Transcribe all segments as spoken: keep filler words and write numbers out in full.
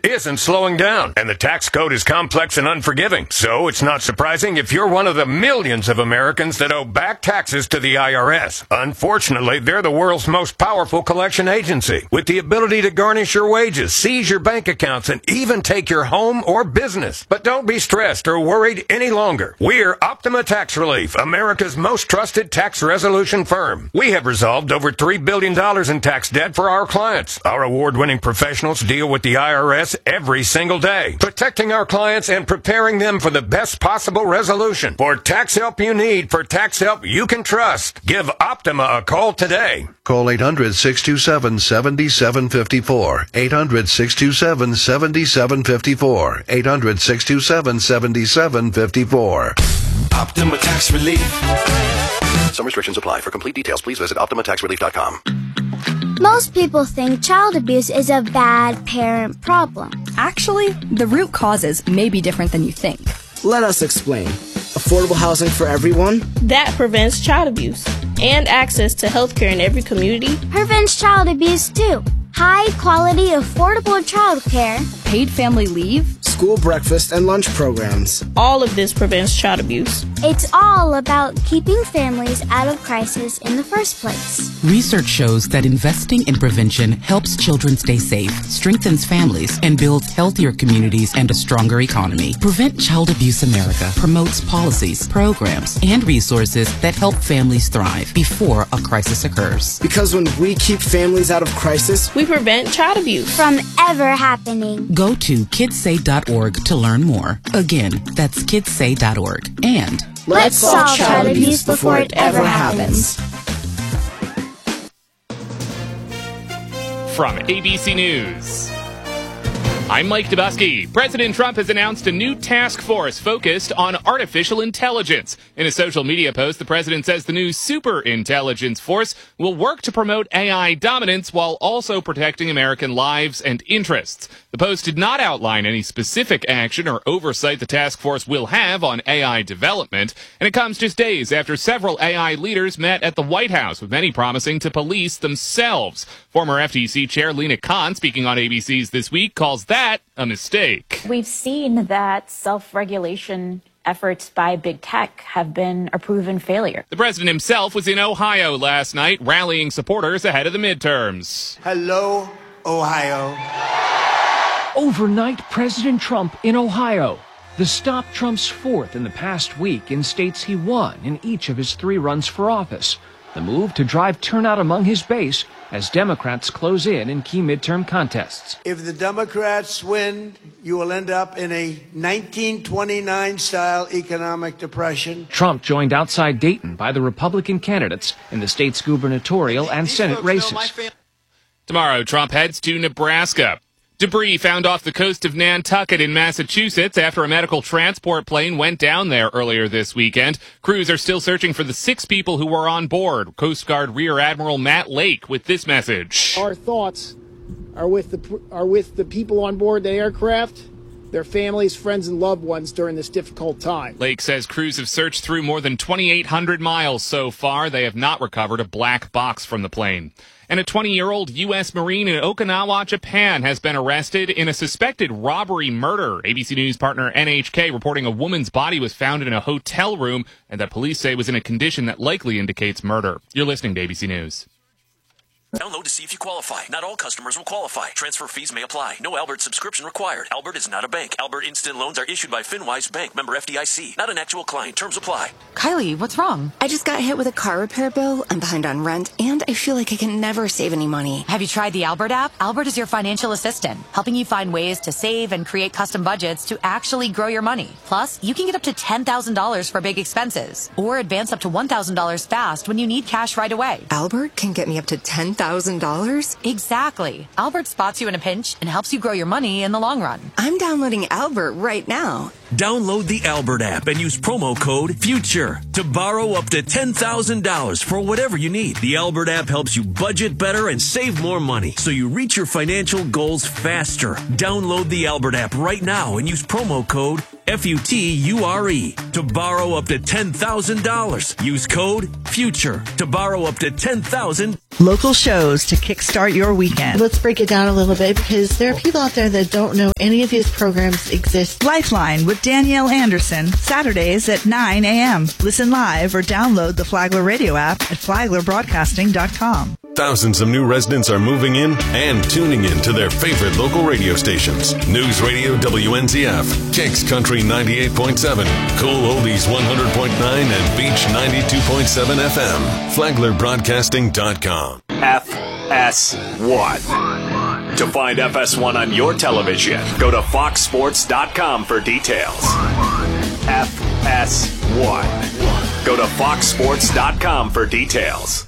isn't slowing down, and the tax code is complex and unforgiving. So it's not surprising if you're one of the millions of Americans that owe back taxes to the I R S. Unfortunately, they're the world's most powerful collection agency, with the ability to garnish your wages, seize your bank accounts, and even take your home or business. But don't be stressed or worried any longer. We're Optima Tax Relief, America's most trusted tax resolution firm. We have resolved over three billion dollars in tax debt for our clients. Our award-winning professionals deal with the I R S every single day, protecting our clients and preparing them for the best possible resolution. For tax help you need, for tax help you can trust, give Optima a call today. Call eight hundred, six two seven, seven seven five four. eight hundred, six two seven, seven seven five four. eight hundred, six two seven, seven seven five four. Optima Tax Relief. Some restrictions apply. For complete details, please visit optima tax relief dot com. Most people think child abuse is a bad parent problem. Actually, the root causes may be different than you think. Let us explain. Affordable housing for everyone? That prevents child abuse. And access to health care in every community. Prevents child abuse too. High quality, affordable child care. Paid family leave. School breakfast and lunch programs. All of this prevents child abuse. It's all about keeping families out of crisis in the first place. Research shows that investing in prevention helps children stay safe, strengthens families, and builds healthier communities and a stronger economy. Prevent Child Abuse America promotes policies, programs, and resources that help families thrive before a crisis occurs. Because when we keep families out of crisis, we prevent child abuse from ever happening. Go to kids say dot org to learn more. Again, that's kids say dot org. And let's solve child abuse before it ever happens. From A B C News, I'm Mike Dubusky. President Trump has announced a new task force focused on artificial intelligence. In a social media post, the president says the new super intelligence force will work to promote A I dominance while also protecting American lives and interests. The post did not outline any specific action or oversight the task force will have on A I development, and it comes just days after several A I leaders met at the White House, with many promising to police themselves. Former F T C Chair Lena Khan, speaking on A B C's This Week, calls that a mistake. We've seen that self-regulation efforts by big tech have been a proven failure. The president himself was in Ohio last night, rallying supporters ahead of the midterms. Hello, Ohio. Overnight, President Trump in Ohio. The stop Trump's fourth in the past week in states he won in each of his three runs for office. The move to drive turnout among his base as Democrats close in in key midterm contests. If the Democrats win, you will end up in a nineteen twenty-nine style economic depression. Trump joined outside Dayton by the Republican candidates in the state's gubernatorial and Senate races. Tomorrow, Trump heads to Nebraska. Debris found off the coast of Nantucket in Massachusetts after a medical transport plane went down there earlier this weekend. Crews are still searching for the six people who were on board. Coast Guard Rear Admiral Matt Lake with this message. Our thoughts are with the are with the people on board the aircraft, their families, friends, and loved ones during this difficult time. Lake says crews have searched through more than twenty-eight hundred miles so far. They have not recovered a black box from the plane. And a twenty-year-old U S Marine in Okinawa, Japan, has been arrested in a suspected robbery murder. A B C News partner N H K reporting a woman's body was found in a hotel room and that police say was in a condition that likely indicates murder. You're listening to A B C News. Download to see if you qualify. Not all customers will qualify. Transfer fees may apply. No Albert subscription required. Albert is not a bank. Albert Instant Loans are issued by FinWise Bank, member F D I C. Not an actual client. Terms apply. Kylie, what's wrong? I just got hit with a car repair bill. I'm behind on rent, and I feel like I can never save any money. Have you tried the Albert app? Albert is your financial assistant, helping you find ways to save and create custom budgets to actually grow your money. Plus, you can get up to ten thousand dollars for big expenses, or advance up to one thousand dollars fast when you need cash right away. Albert can get me up to ten thousand dollars? Exactly. Albert spots you in a pinch and helps you grow your money in the long run. I'm downloading Albert right now. Download the Albert app and use promo code FUTURE to borrow up to ten thousand dollars for whatever you need. The Albert app helps you budget better and save more money so you reach your financial goals faster. Download the Albert app right now and use promo code F U T U R E to borrow up to ten thousand dollars. Use code Future to borrow up to ten thousand dollars. Local shows to kickstart your weekend. Let's break it down a little bit because there are people out there that don't know any of these programs exist. Lifeline with Danielle Anderson, Saturdays at nine a.m. Listen live or download the Flagler radio app at flagler broadcasting dot com. Thousands of new residents are moving in and tuning in to their favorite local radio stations. News Radio W N Z F, Kicks Country ninety-eight point seven, Cool Oldies one hundred point nine, and Beach ninety-two point seven F M. flagler broadcasting dot com. F S one. To find F S one on your television, go to fox sports dot com for details. F S one. Go to fox sports dot com for details.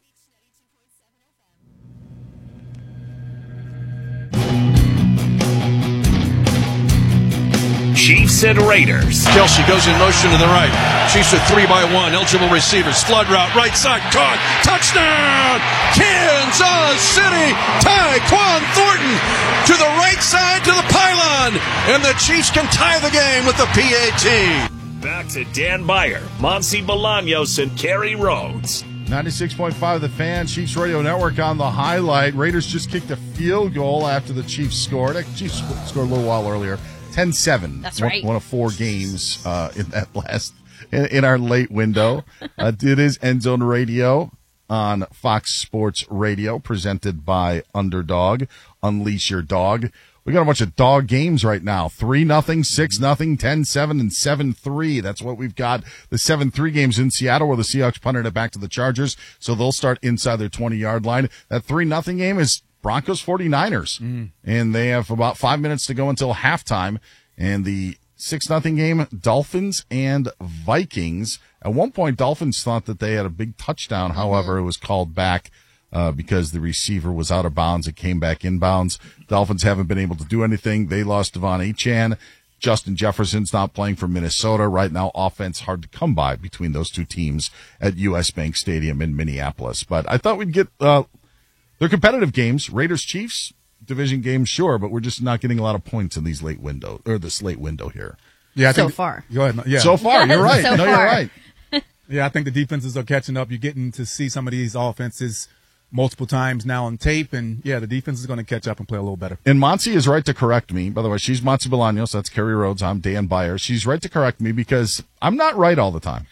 Chiefs and Raiders. Kelsey goes in motion to the right. Chiefs are three by one. Eligible receivers. Flood route. Right side. Caught. Touchdown. Kansas City. Tyquan Thornton to the right side to the pylon. And the Chiefs can tie the game with the P A T. Back to Dan Beyer, Monty Bolaños, and Kerry Rhodes. ninety-six point five The Fan, Chiefs Radio Network on the highlight. Raiders just kicked a field goal after the Chiefs scored. The Chiefs scored a little while earlier. ten seven. That's right. One, one of four games uh, in that last, in, in our late window. Uh, it is End Zone Radio on Fox Sports Radio, presented by Underdog. Unleash your dog. We got a bunch of dog games right now. three nothing, six nothing, ten seven, and seven three. That's what we've got. The seven three games in Seattle where the Seahawks punted it back to the Chargers, so they'll start inside their twenty-yard line. That three nothing game is Broncos forty-niners, mm. and they have about five minutes to go until halftime. And the six nothing game, Dolphins and Vikings. At one point, Dolphins thought that they had a big touchdown. Mm-hmm. However, it was called back uh, because the receiver was out of bounds. It came back inbounds. Dolphins haven't been able to do anything. They lost Devon Achane. Justin Jefferson's not playing for Minnesota right now. Offense hard to come by between those two teams at U S Bank Stadium in Minneapolis. But I thought we'd get uh, they're competitive games. Raiders Chiefs division games, sure, but we're just not getting a lot of points in these late window or this late window here. Yeah, I so think, far. Go ahead. Yeah, so far. You're right. so no, far. you're right. Yeah, I think the defenses are catching up. You're getting to see some of these offenses multiple times now on tape, and yeah, the defense is going to catch up and play a little better. And Monty is right to correct me. By the way, she's Monty Bolaños. That's Kerry Rhodes. I'm Dan Beyer. She's right to correct me because I'm not right all the time.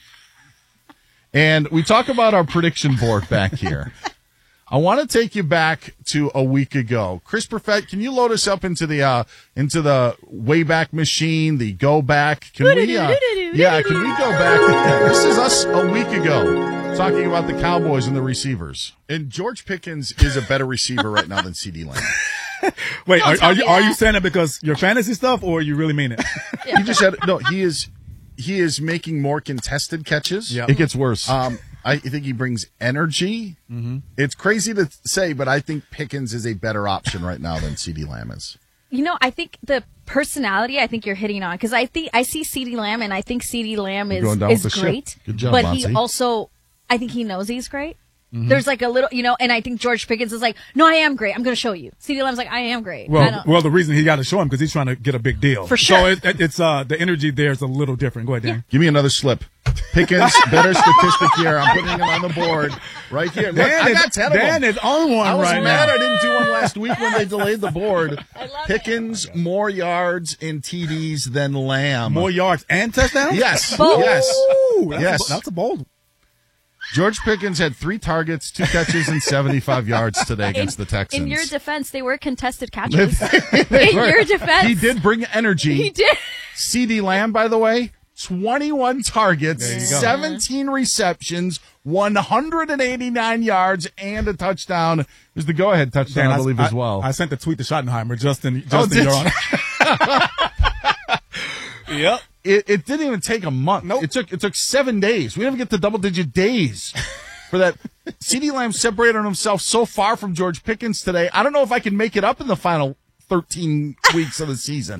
And we talk about our prediction board back here. I want to take you back to a week ago. Chris Perfett, can you load us up into the uh, into the Wayback Machine, the Go Back? Can we? Uh, yeah, can we go back? This is us a week ago talking about the Cowboys and the receivers. And George Pickens is a better receiver right now than CeeDee Lamb. Wait, are, are you are you saying it because your fantasy stuff, or you really mean it? He just said no. He is he is making more contested catches. Yep. It gets worse. Um, I think he brings energy. Mm-hmm. It's crazy to say, but I think Pickens is a better option right now than CeeDee Lamb is. You know, I think the personality, I think you're hitting on, because I think I see CeeDee Lamb, and I think CeeDee Lamb is is great. Ship. Good job, but Monty. he also, I think he knows he's great. Mm-hmm. There's like a little, you know, and I think George Pickens is like, no, I am great. I'm going to show you. CeeDee Lamb's like, I am great. Well, well, the reason he got to show him because he's trying to get a big deal. For sure. So it, it, it's uh, the energy there is a little different. Go ahead, Dan. Give me another slip. Pickens, better statistic here. I'm putting him on the board right here. Look, Dan I is, got ten of Dan them. is on one I was right mad now. I didn't do one last week when they delayed the board. Pickens, it. more yards and T Ds than Lamb. More yards and touchdowns? Yes. Bold. Yes. Ooh, that's yes. A, that's a bold one. George Pickens had three targets, two catches, and seventy-five yards today against in, the Texans. In your defense, they were contested catches. in were. your defense. He did bring energy. He did. CeeDee Lamb, by the way, twenty-one targets, seventeen receptions, one hundred eighty-nine yards, and a touchdown. There's the go-ahead touchdown, Dan, I believe, I, as well. I sent the tweet to Schottenheimer. Justin, Justin, oh, you're on. Yep. It, it didn't even take a month. Nope. It took it took seven days. We didn't even get to double-digit days for that. CeeDee Lamb separated himself so far from George Pickens today. I don't know if I can make it up in the final thirteen weeks of the season.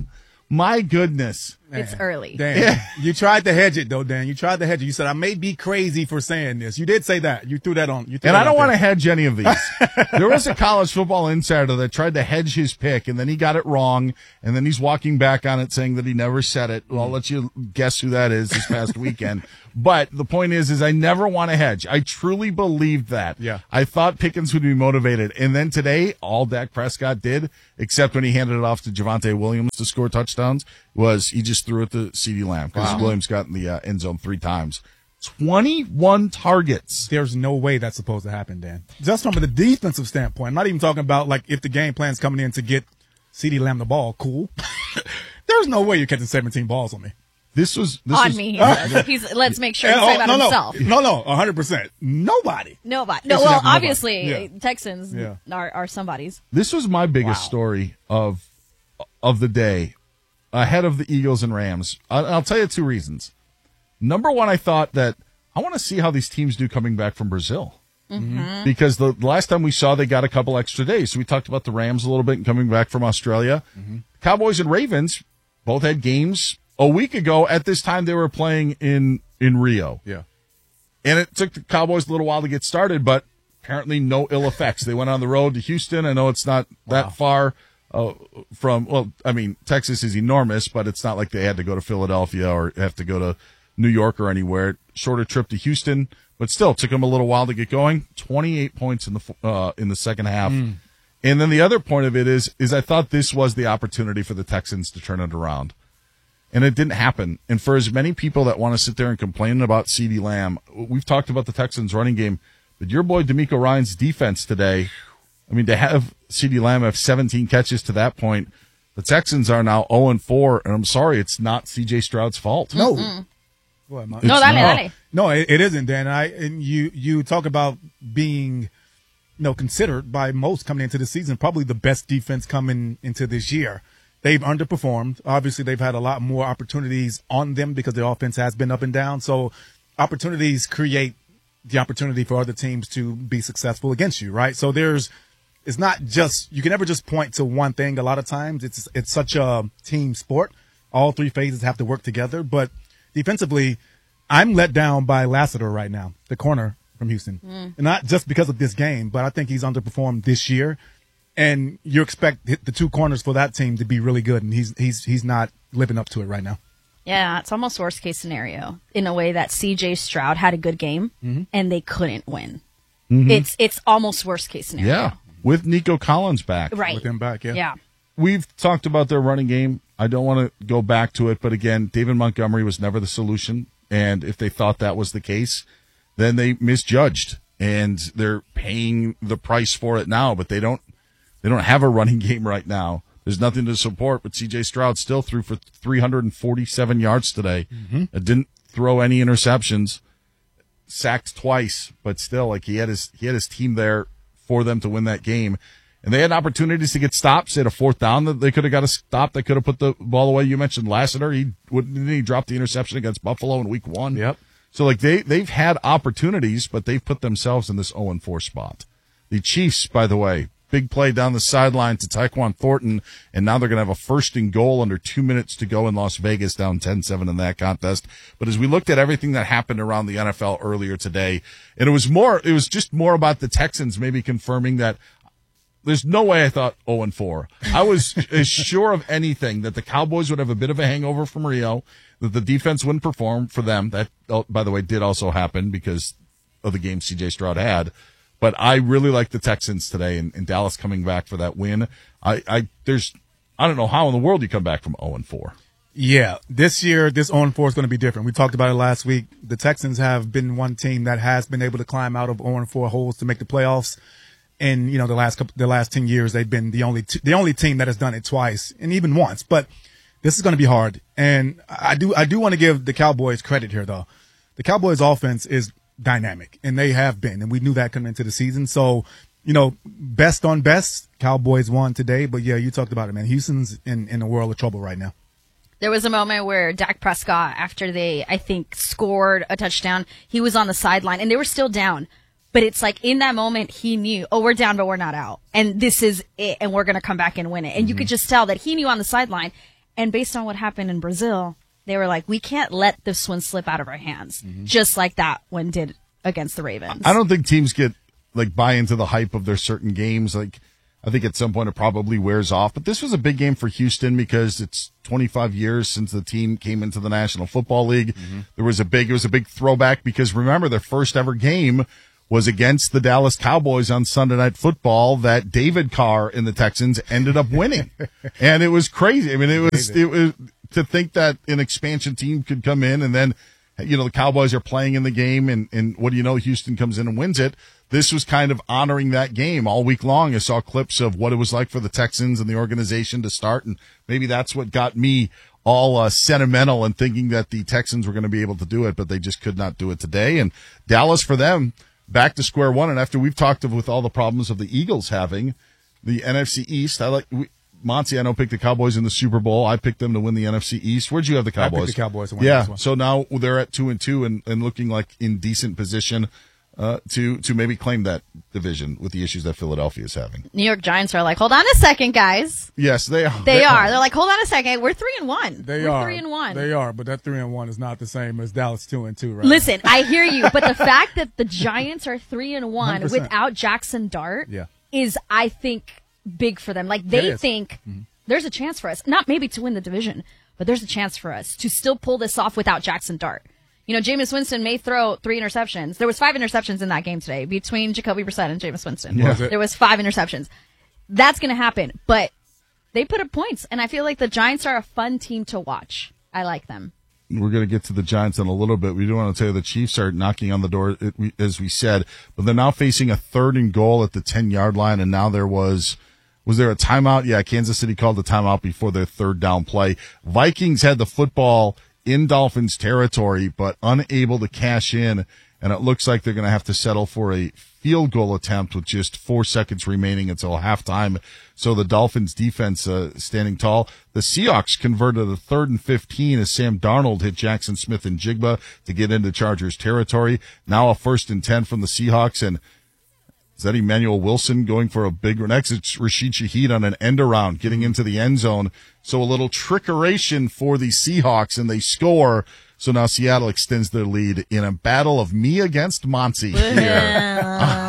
My goodness. It's early. Dan, Yeah. you tried to hedge it though, Dan. You tried to hedge it. You said I may be crazy for saying this. You did say that. You threw that on. You threw And that I don't out want to there. hedge any of these. There was a college football insider that tried to hedge his pick, and then he got it wrong, and then he's walking back on it saying that he never said it. Well, I'll let you guess who that is this past weekend. But the point is, is I never want to hedge. I truly believed that. Yeah. I thought Pickens would be motivated. And then today, all Dak Prescott did, except when he handed it off to Javonte Williams to score touchdowns, was he just threw it to CeeDee Lamb because Wow. Williams got in the uh, end zone three times. twenty-one targets. There's no way that's supposed to happen, Dan. Just from the defensive standpoint, I'm not even talking about like if the game plan's coming in to get CeeDee Lamb the ball. Cool. There's no way you're catching seventeen balls on me. This was this On was, me, he says. He's, let's make sure he's Oh, talking about no, himself. No, no, one hundred percent. Nobody. Nobody. Yes, No, you well, have nobody. obviously, Yeah. Texans Yeah. are, are somebody's. This was my biggest Wow. story of of the day, ahead of the Eagles and Rams. I- I'll tell you two reasons. Number one, I thought that I want to see how these teams do coming back from Brazil. Mm-hmm. Because the last time we saw, they got a couple extra days. So we talked about the Rams a little bit and coming back from Australia. Mm-hmm. Cowboys and Ravens both had games a week ago. At this time, they were playing in, in Rio. Yeah. And it took the Cowboys a little while to get started, but apparently no ill effects. They went on the road to Houston. I know it's not that far uh, from, well, I mean, Texas is enormous, but it's not like they had to go to Philadelphia or have to go to New York or anywhere. Shorter trip to Houston, but still took them a little while to get going. twenty-eight points in the uh, in the second half. Mm. And then the other point of it is, is I thought this was the opportunity for the Texans to turn it around. And it didn't happen. And for as many people that want to sit there and complain about CeeDee Lamb, we've talked about the Texans running game, but your boy DeMeco Ryans' defense today, I mean, to have CeeDee Lamb have seventeen catches to that point, the Texans are now oh and four, and I'm sorry, it's not C J Stroud's fault. No. Mm-mm. What, am I- It's No, dale, not. dale. No, it, it isn't, Dan. I and you you talk about being, you know, considered by most coming into the season probably the best defense coming into this year. They've underperformed. Obviously, they've had a lot more opportunities on them because their offense has been up and down. So opportunities create the opportunity for other teams to be successful against you, right? So there's it's not just you can never just point to one thing. A lot of times it's it's such a team sport. All three phases have to work together, but defensively, I'm let down by Lassiter right now, the corner from Houston. Mm. And not just because of this game, but I think he's underperformed this year. And you expect the two corners for that team to be really good, and he's he's he's not living up to it right now. Yeah, it's almost worst case scenario in a way that C J Stroud had a good game Mhm. and they couldn't win. Mhm. It's it's almost worst case scenario. Yeah, with Nico Collins back. Right. With him back, yeah. Yeah. We've talked about their running game. I don't want to go back to it, but again, David Montgomery was never the solution. And if they thought that was the case, then they misjudged, and they're paying the price for it now. But they don't, they don't have a running game right now. There's nothing to support. But C J Stroud still threw for three hundred forty-seven yards today. Mhm. It didn't throw any interceptions, sacked twice, but still, like he had his he had his team there for them to win that game. And they had opportunities to get stops. They had a fourth down that they could have got a stop that could have put the ball away. You mentioned Lassiter. He wouldn't didn't he drop the interception against Buffalo in week one. Yep. So like they they've had opportunities, but they've put themselves in this oh and four spot. The Chiefs, by the way, big play down the sideline to Tyquan Thornton, and now they're going to have a first and goal under two minutes to go in Las Vegas, down ten seven in that contest. But as we looked at everything that happened around the N F L earlier today, and it was more, it was just more about the Texans maybe confirming that there's no way I thought oh and four. I was as sure of anything that the Cowboys would have a bit of a hangover from Rio, that the defense wouldn't perform for them. That, oh, by the way, did also happen because of the game C J Stroud had. But I really like the Texans today, and, and Dallas coming back for that win. I, I, there's, I don't know how in the world you come back from oh and four. Yeah, this year, this oh and four is going to be different. We talked about it last week. The Texans have been one team that has been able to climb out of oh and four holes to make the playoffs. And, you know, the last couple, the last ten years, they've been the only, t- the only team that has done it twice and even once. But this is going to be hard. And I do, I do want to give the Cowboys credit here, though. The Cowboys offense is dynamic, and they have been, and we knew that coming into the season. So, you know, best on best, Cowboys won today. But yeah, you talked about it, man. Houston's in, in a world of trouble right now. There was a moment where Dak Prescott, after they, I think, scored a touchdown, he was on the sideline, and they were still down. But it's like in that moment, he knew, oh, we're down, but we're not out. And this is it, and we're going to come back and win it. And mm-hmm. you could just tell that he knew on the sideline, And based on what happened in Brazil, they were like, we can't let this one slip out of our hands, Mm-hmm. just like that one did against the Ravens. I don't think teams get like buy into the hype of their certain games. Like, I think at some point it probably wears off. But this was a big game for Houston because it's twenty-five years since the team came into the National Football League. Mm-hmm. There was a big, it was a big throwback because remember their first ever game was against the Dallas Cowboys on Sunday Night Football that David Carr and the Texans ended up winning. And it was crazy. I mean, it was, it was to think that an expansion team could come in and then, you know, the Cowboys are playing in the game and, and what do you know, Houston comes in and wins it. This was kind of honoring that game all week long. I saw clips of what it was like for the Texans and the organization to start. And maybe that's what got me all uh, sentimental and thinking that the Texans were going to be able to do it, but they just could not do it today. And Dallas, for them, back to square one. And after we've talked of with all the problems of the Eagles having the N F C East, I like we, Monty, I know, picked the Cowboys in the Super Bowl. I picked them to win the N F C East. Where'd you have the Cowboys? I picked the Cowboys to win yeah. this one. So now they're at two and two and, and looking like in decent position uh, to to maybe claim that division with the issues that Philadelphia is having. New York Giants are like, hold on a second, guys. Yes, they are. They, they are. are. They're like, hold on a second. We're three and one. They We're are three and one. They are, but that three and one is not the same as Dallas two and two, right? Listen, I hear you, but the fact that the Giants are three and one one hundred percent without Jackson Dart yeah. is, I think, big for them. Like they think mm-hmm. there's a chance for us, not maybe to win the division, but there's a chance for us to still pull this off without Jackson Dart. You know, Jameis Winston may throw three interceptions. There was five interceptions in that game today between Jacoby Brissett and Jameis Winston. Was there was five interceptions. That's going to happen, but they put up points, and I feel like the Giants are a fun team to watch. I like them. We're going to get to the Giants in a little bit. We do want to tell you the Chiefs are knocking on the door, as we said, but they're now facing a third and goal at the ten-yard line, and now there was was there a timeout? Yeah, Kansas City called the timeout before their third down play. Vikings had the football in Dolphins territory, but unable to cash in, and it looks like they're going to have to settle for a field goal attempt with just four seconds remaining until halftime. So the Dolphins defense uh, standing tall. The Seahawks converted a third and fifteen as Sam Darnold hit Jackson Smith and Jigba to get into Chargers territory. Now a first and ten from the Seahawks, and is that Emmanuel Wilson going for a big run? Next, it's Rashid Shaheed on an end around, getting into the end zone. So a little trickeration for the Seahawks, and they score. So now Seattle extends their lead in a battle of me against Monty here.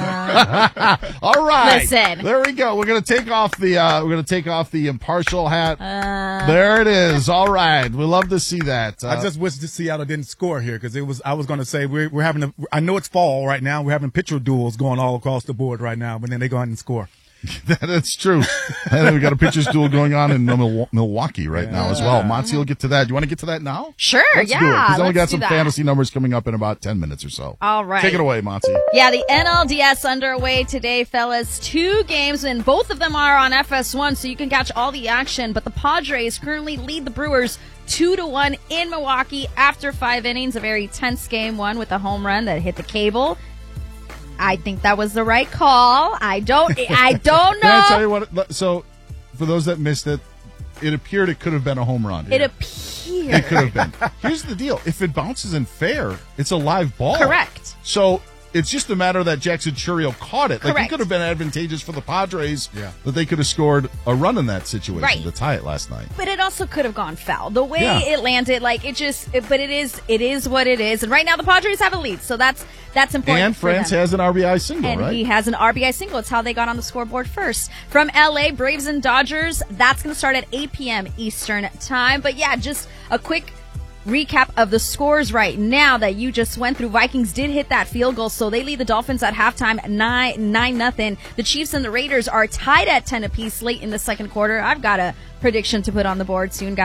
All right. Listen. There we go. We're gonna take off the uh, we're gonna take off the impartial hat. Uh, there it is. All right. We love to see that. Uh, I just wish Seattle didn't score here because it was. I was going to say we're we're having. A, I know it's fall right now. We're having pitcher duels going all across the board right now, but then they go ahead and score. That's true. And then we got a pitcher's duel going on in Mil- Milwaukee right yeah. now as well. Monty will get to that. Do you want to get to that now? Sure, let's yeah. do it, because then we got some that. fantasy numbers coming up in about ten minutes or so. All right. Take it away, Monty. Yeah, the N L D S underway today, fellas. Two games, and both of them are on F S one, so you can catch all the action. But the Padres currently lead the Brewers two to one in Milwaukee after five innings. A very tense game, one with a home run that hit the cable. I think that was the right call. I don't I don't know. Can I tell you what? So, for those that missed it, it appeared it could have been a home run. It yeah. appeared. It could have been. Here's the deal. If it bounces in fair, it's a live ball. Correct. So, it's just a matter that Jackson Churio caught it. Like, Correct. it could have been advantageous for the Padres yeah. that they could have scored a run in that situation right. to tie it last night. But it also could have gone foul. The way yeah. it landed, like, it just, it, but it is, it is what it is. And right now the Padres have a lead, so that's, that's important. And for France them. has an R B I single, and right? And he has an R B I single. It's how they got on the scoreboard first. From L A, Braves and Dodgers, that's going to start at eight p.m. Eastern time. But yeah, just a quick recap of the scores right now that you just went through. Vikings did hit that field goal, so they lead the Dolphins at halftime nine nine nothing. The Chiefs and the Raiders are tied at ten apiece late in the second quarter. I've got a prediction to put on the board soon, guys.